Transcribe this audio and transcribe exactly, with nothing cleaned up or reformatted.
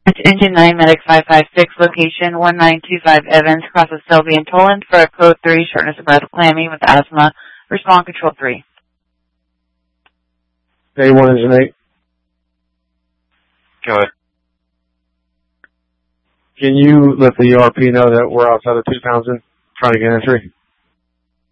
Engine nine Medic five five six, location one nine two five Evans, across of Selby and Toland for a code three, shortness of breath, clammy with asthma. Respond control three. A one engine eight. Go ahead. Can you let the E R P know that we're outside of two Townsend trying to get entry?